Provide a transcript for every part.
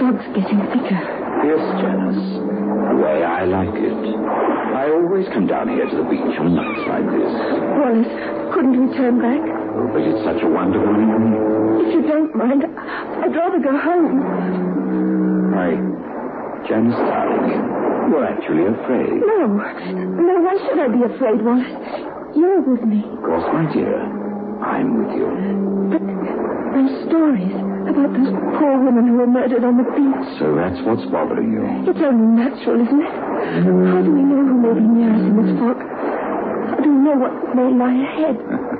fog's getting thicker. Yes, Janice. The way I like it. I always come down here to the beach on nights like this. Wallace, couldn't we turn back? Oh, but it's such a wonderful evening. If you don't mind, I'd rather go home. Janice, darling, you're actually afraid. No, why should I be afraid, Wallace? You're with me. Of course, my dear. I'm with you. But those stories about those poor women who were murdered on the beach. So that's what's bothering you. It's only natural, isn't it? How do we know who may be near us in this fog? How do we know what may lie ahead?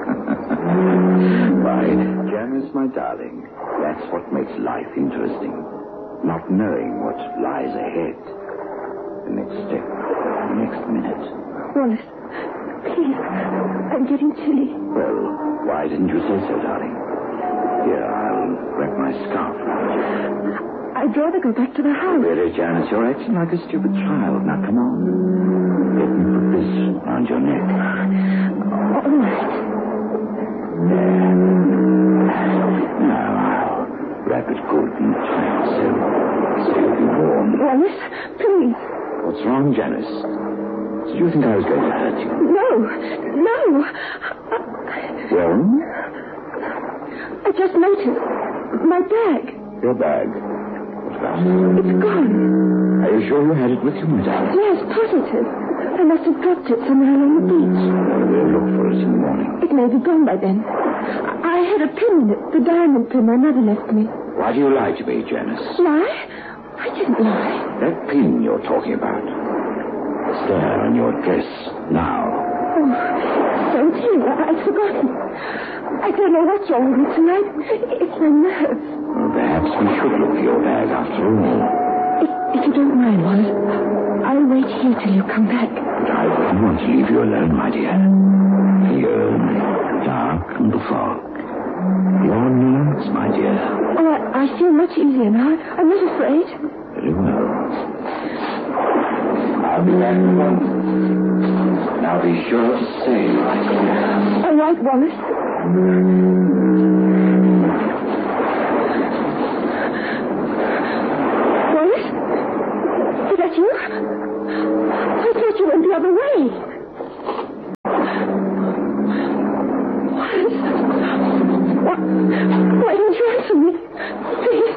Why, Janice, my darling, that's what makes life interesting. Not knowing what lies ahead. The next step, the next minute. Wallace, please, I'm getting chilly. Well, why didn't you say so, darling? Here, I'll wrap my scarf around you. I'd rather go back to the house. Really, Janice, you're acting like a stupid child. Now, come on. Let me put this around your neck. All right. There. Now, I'll wrap it good and tight so you'll be warm. Wallace, please. What's wrong, Janice? Did you think I was going to hurt you? No. Well? I just noticed my bag. Your bag. What about it? It's gone. Are you sure you had it with you, my darling? Yes, positive. I must have dropped it somewhere along the beach. Well, we'll look for it in the morning. It may be gone by then. I had a pin in it, the diamond pin my mother left me. Why do you lie to me, Janice? Lie? I didn't lie. That pin you're talking about. It's there on your dress now. Oh, so dear, I'd forgotten. I don't know what's wrong with me tonight. It's my nerves. Well, perhaps we should look for your bag after all. If you don't mind, Wallace, I'll wait here till you come back. But I wouldn't want to leave you alone, my dear. Here, in the dark and the fog. Your nerves, my dear. Oh, I feel much easier now. I'm not afraid. Very well. I'll be back in a moment. Now be sure to stay right here. All right, Wallace. Wallace? Is that you? I thought you went the other way.